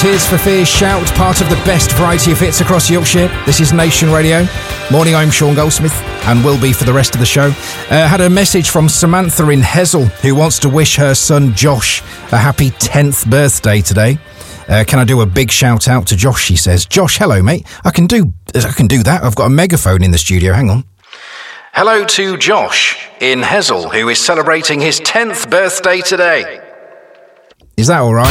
Tears for Fears shout, part of the best variety of hits across Yorkshire. This is Nation Radio. Morning, I'm Sean Goldsmith, and will be for the rest of the show. Had a message from Samantha in Hessel, who wants to wish her son Josh a happy 10th birthday today. Can I do a big shout out to Josh, she says. Josh, hello, mate. I can do that. I've got a megaphone in the studio. Hang on. Hello to Josh in Hessel, who is celebrating his 10th birthday today. Is that all right?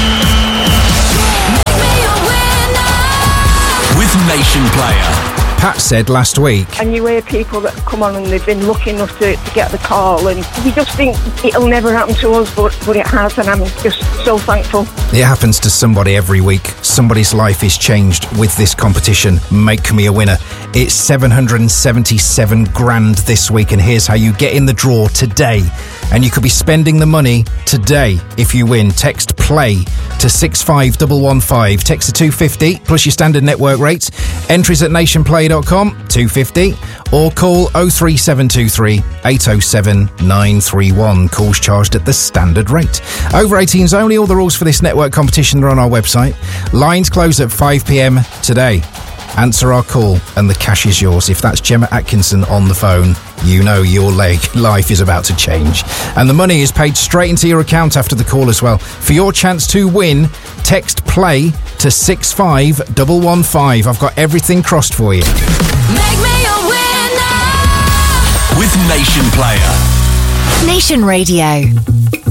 With Nation Player. Pat said last week. And you hear people that come on and they've been lucky enough to get the call, and we just think it'll never happen to us, but it has, and I'm just so thankful. It happens to somebody every week. Somebody's life is changed with this competition. Make me a winner. It's 777 grand this week, and here's how you get in the draw today. And you could be spending the money today if you win. Text PLAY to 65115. Text to 250 plus your standard network rates. Entries at nationplay.com, 250, or call 03723 807 931. Calls charged at the standard rate. Over 18s only. All the rules for this network competition are on our website. Lines close at 5 p.m. today. Answer our call and the cash is yours. If that's Gemma Atkinson on the phone, you know your life is about to change. And the money is paid straight into your account after the call as well. For your chance to win, text PLAY to 65115. I've got everything crossed for you. Make me a winner with Nation Player. Nation Radio.